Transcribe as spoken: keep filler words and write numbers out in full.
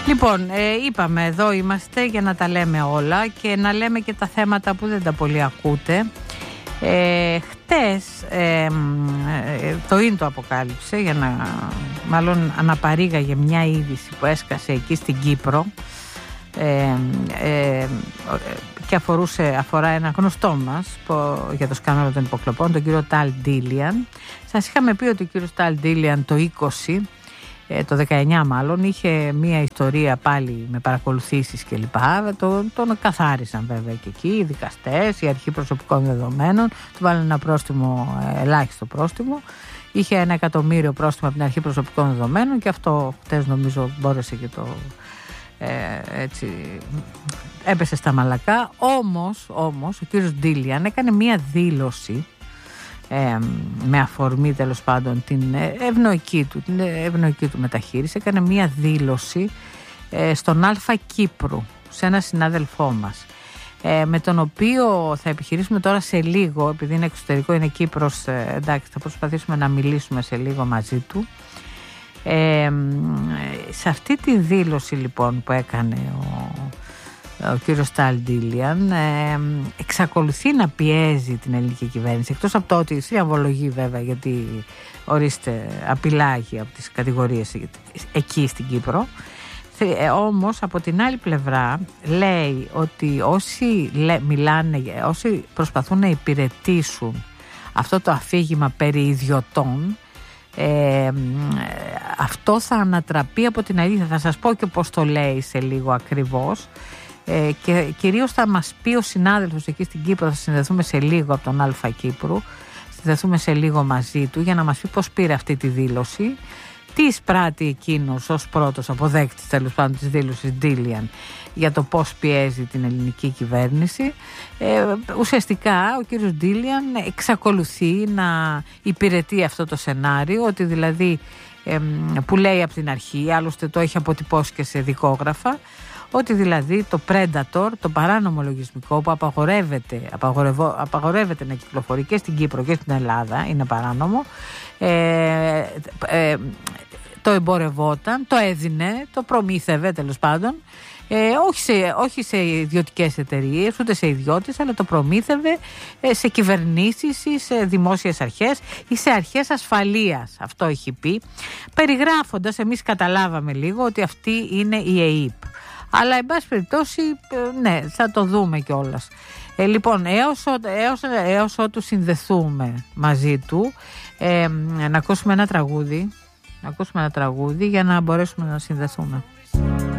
Λοιπόν, ε, είπαμε εδώ είμαστε για να τα λέμε όλα και να λέμε και τα θέματα που δεν τα πολύ ακούτε. Ε, χτες ε, ε, το ίν το αποκάλυψε, για να, μάλλον αναπαρήγαγε μια είδηση που έσκασε εκεί στην Κύπρο ε, ε, και αφορούσε, αφορά ένα γνωστό μας που, για το σκάνδαλο των υποκλοπών, τον κύριο Ταλ Ντίλιαν. Σας είχαμε πει ότι ο κύριος Ταλ Ντίλιαν το είκοσι, το δεκαεννιά μάλλον, είχε μία ιστορία πάλι με παρακολουθήσεις και λοιπά. Τον, τον καθάρισαν βέβαια και εκεί οι δικαστές, η αρχή προσωπικών δεδομένων, του βάλανε ένα πρόστιμο, ελάχιστο πρόστιμο. Είχε ένα εκατομμύριο πρόστιμο από την αρχή προσωπικών δεδομένων και αυτό χτες νομίζω μπόρεσε και το ε, έτσι έπεσε στα μαλακά. Όμως, όμως ο κύριος Ντίλιαν έκανε μία δήλωση Ε, με αφορμή τέλος πάντων την ευνοϊκή του, την ευνοϊκή του μεταχείριση. Έκανε μία δήλωση ε, στον Αλφα Κύπρου, σε ένα συνάδελφό μας, ε, με τον οποίο θα επιχειρήσουμε τώρα σε λίγο, επειδή είναι εξωτερικό, είναι Κύπρος, ε, εντάξει, θα προσπαθήσουμε να μιλήσουμε σε λίγο μαζί του. Ε, σε αυτή τη δήλωση λοιπόν που έκανε ο ο κύριος Ταλ Ντίλιαν, ε, εξακολουθεί να πιέζει την ελληνική κυβέρνηση, εκτός από το ότι θριαμβολογεί βέβαια, γιατί ορίστε απειλάγει από τις κατηγορίες εκεί στην Κύπρο. Ε, όμως από την άλλη πλευρά λέει ότι όσοι λέ, μιλάνε, όσοι προσπαθούν να υπηρετήσουν αυτό το αφήγημα περί ιδιωτών, Ε, αυτό θα ανατραπεί από την αλήθεια. Θα σας πω και πώς το λέει σε λίγο ακριβώς. Ε, και κυρίως θα μας πει ο συνάδελφος εκεί στην Κύπρο, θα συνδεθούμε σε λίγο από τον Αλφα Κύπρου, συνδεθούμε σε λίγο μαζί του για να μας πει πώς πήρε αυτή τη δήλωση, τι εισπράττει εκείνος ως πρώτος αποδέκτης τέλος πάντων της δήλωσης Ντίλιαν για το πώς πιέζει την ελληνική κυβέρνηση. Ε, ουσιαστικά ο κύριος Ντίλιαν εξακολουθεί να υπηρετεί αυτό το σενάριο, ότι δηλαδή ε, που λέει από την αρχή, άλλωστε το έχει αποτυπώσει και σε δικόγραφα, ότι δηλαδή το Predator, το παράνομο λογισμικό που απαγορεύεται, απαγορεύεται να κυκλοφορεί και στην Κύπρο και στην Ελλάδα, είναι παράνομο, ε, ε, το εμπορευόταν, το έδινε, το προμήθευε τέλος πάντων, ε, όχι, σε, όχι σε ιδιωτικές εταιρείες, ούτε σε ιδιώτες, αλλά το προμήθευε ε, σε κυβερνήσεις ή σε δημόσιες αρχές ή σε αρχές ασφαλείας. Αυτό έχει πει, περιγράφοντας, εμείς καταλάβαμε λίγο ότι αυτή είναι η ΕΕΠ. Αλλά εν πάση περιπτώσει, ναι, θα το δούμε κιόλας. Ε, λοιπόν, έως, έως, έως ότου συνδεθούμε μαζί του, ε, να ακούσουμε ένα τραγούδι, να ακούσουμε ένα τραγούδι για να μπορέσουμε να συνδεθούμε.